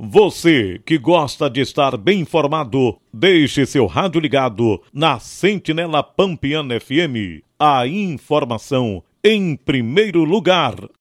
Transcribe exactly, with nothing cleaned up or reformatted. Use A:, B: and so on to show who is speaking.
A: Você que gosta de estar bem informado, deixe seu rádio ligado na Sentinela Pampiana F M. A informação em primeiro lugar.